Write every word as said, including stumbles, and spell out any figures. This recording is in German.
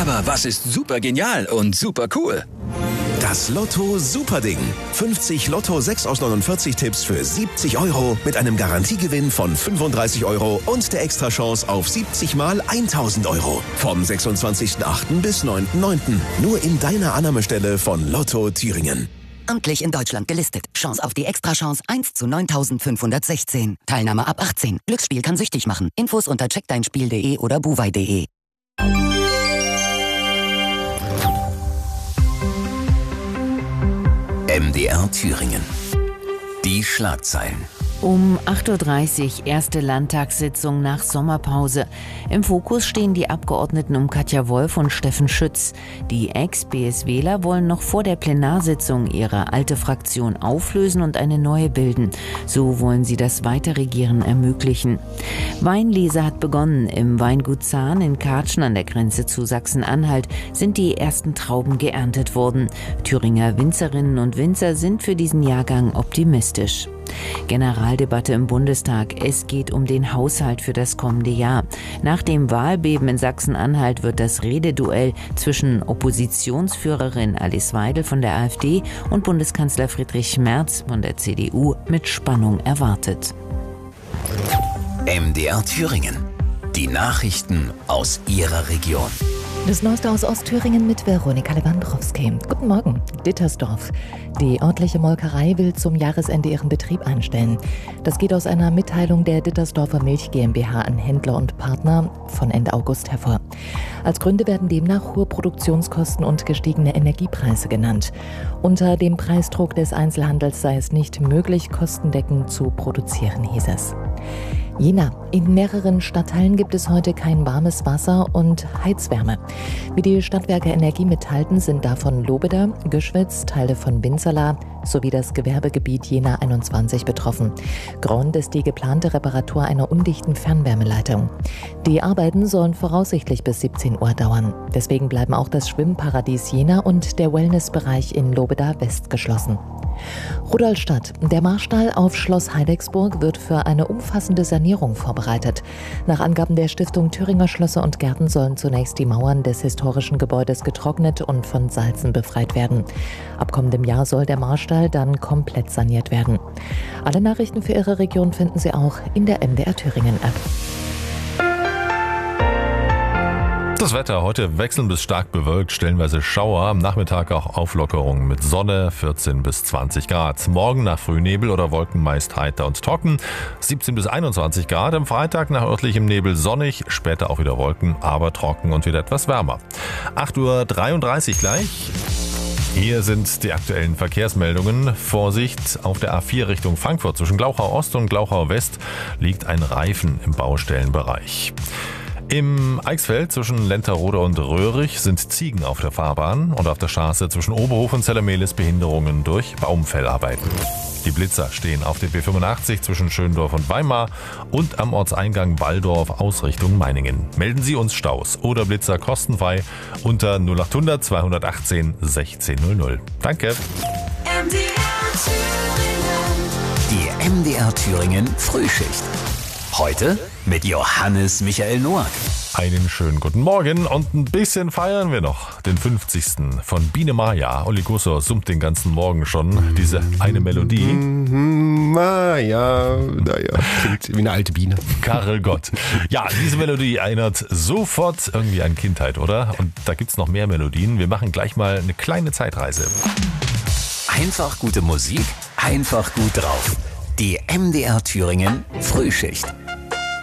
Aber was ist super genial und super cool? Das Lotto Superding. fünfzig Lotto sechs aus neunundvierzig Tipps für siebzig Euro mit einem Garantiegewinn von fünfunddreißig Euro und der Extrachance auf siebzig mal tausend Euro. Vom sechsundzwanzigsten achten bis neunten neunten Nur in deiner Annahmestelle von Lotto Thüringen. Amtlich in Deutschland gelistet. Chance auf die Extrachance eins zu neuntausendfünfhundertsechzehn. Teilnahme ab achtzehn. Glücksspiel kann süchtig machen. Infos unter check dein spiel punkt de oder buwei punkt de. M D R Thüringen. Die Schlagzeilen. Um acht Uhr dreißig, erste Landtagssitzung nach Sommerpause. Im Fokus stehen die Abgeordneten um Katja Wolf und Steffen Schütz. Die Ex-BSWler wollen noch vor der Plenarsitzung ihre alte Fraktion auflösen und eine neue bilden. So wollen sie das Weiterregieren ermöglichen. Weinlese hat begonnen. Im Weingut Zahn in Kartschen an der Grenze zu Sachsen-Anhalt sind die ersten Trauben geerntet worden. Thüringer Winzerinnen und Winzer sind für diesen Jahrgang optimistisch. Generaldebatte im Bundestag. Es geht um den Haushalt für das kommende Jahr. Nach dem Wahlbeben in Sachsen-Anhalt wird das Rededuell zwischen Oppositionsführerin Alice Weidel von der AfD und Bundeskanzler Friedrich Merz von der C D U mit Spannung erwartet. M D R Thüringen. Die Nachrichten aus Ihrer Region. Das Neueste aus Ostthüringen mit Veronika Lewandowski. Guten Morgen, Dittersdorf. Die örtliche Molkerei will zum Jahresende ihren Betrieb einstellen. Das geht aus einer Mitteilung der Dittersdorfer Milch GmbH an Händler und Partner von Ende August hervor. Als Gründe werden demnach hohe Produktionskosten und gestiegene Energiepreise genannt. Unter dem Preisdruck des Einzelhandels sei es nicht möglich, kostendeckend zu produzieren, hieß es. Jena. In mehreren Stadtteilen gibt es heute kein warmes Wasser und Heizwärme. Wie die Stadtwerke Energie mitteilten, sind davon Lobeda, Güschwitz, Teile von Winzerla sowie das Gewerbegebiet Jena einundzwanzig betroffen. Grund ist die geplante Reparatur einer undichten Fernwärmeleitung. Die Arbeiten sollen voraussichtlich bis siebzehn Uhr dauern. Deswegen bleiben auch das Schwimmparadies Jena und der Wellnessbereich in Lobeda West geschlossen. Rudolstadt. Der Marstall auf Schloss Heidecksburg wird für eine umfassende Sanierung vorbereitet. Nach Angaben der Stiftung Thüringer Schlösser und Gärten sollen zunächst die Mauern des historischen Gebäudes getrocknet und von Salzen befreit werden. Ab kommendem Jahr soll der Marstall dann komplett saniert werden. Alle Nachrichten für Ihre Region finden Sie auch in der M D R Thüringen App. Das Wetter heute wechselnd bis stark bewölkt, stellenweise Schauer, am Nachmittag auch Auflockerung mit Sonne, vierzehn bis zwanzig Grad. Morgen nach Frühnebel oder Wolken meist heiter und trocken, siebzehn bis einundzwanzig Grad. Am Freitag nach örtlichem Nebel sonnig, später auch wieder Wolken, aber trocken und wieder etwas wärmer. acht Uhr dreiunddreißig gleich. Hier sind die aktuellen Verkehrsmeldungen. Vorsicht, auf der A vier Richtung Frankfurt zwischen Glauchau Ost und Glauchau West liegt ein Reifen im Baustellenbereich. Im Eichsfeld zwischen Lenterode und Röhrig sind Ziegen auf der Fahrbahn und auf der Straße zwischen Oberhof und Zellermehlis Behinderungen durch Baumfellarbeiten. Die Blitzer stehen auf der B fünfundachtzig zwischen Schöndorf und Weimar und am Ortseingang Walldorf Ausrichtung Meiningen. Melden Sie uns Staus oder Blitzer kostenfrei unter null achthundert zweihundertachtzehn sechzehn null null. Danke. Die M D R Thüringen Frühschicht. Heute mit Johannes Michael Noack. Einen schönen guten Morgen und ein bisschen feiern wir noch den fünfzigsten von Biene Maya. Uli Gusser summt den ganzen Morgen schon diese eine Melodie. Maya, naja, klingt wie eine alte Biene. Karel Gott. Ja, diese Melodie erinnert sofort irgendwie an Kindheit, oder? Und da gibt's noch mehr Melodien. Wir machen gleich mal eine kleine Zeitreise. Einfach gute Musik, einfach gut drauf. Die M D R Thüringen Frühschicht.